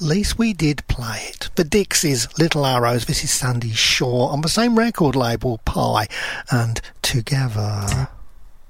at least we did play it. The Dixies, Little Arrows, this is Sandy Shaw on the same record label, Pie and Together.